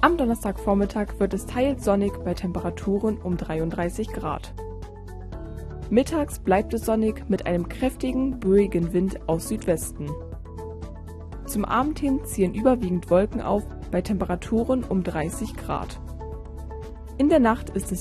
Am Donnerstagvormittag wird es teils sonnig bei Temperaturen um 33 Grad. Mittags bleibt es sonnig mit einem kräftigen, böigen Wind aus Südwesten. Zum Abend hin ziehen überwiegend Wolken auf bei Temperaturen um 30 Grad. In der Nacht ist es